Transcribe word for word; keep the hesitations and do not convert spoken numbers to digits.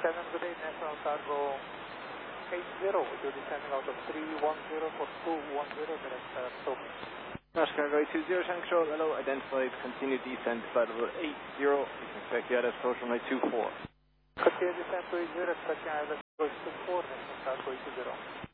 seven, good day, National Cargo eight zero, we will be descending out of three one zero for two one zero, direct uh, stop. National Cargo eight two zero, Tank Control, hello, identified, continue descent, flight level eight zero, you can expect the I L S social night two four. Continue descent to eight zero, expecting I L S two four, National Cargo eight zero.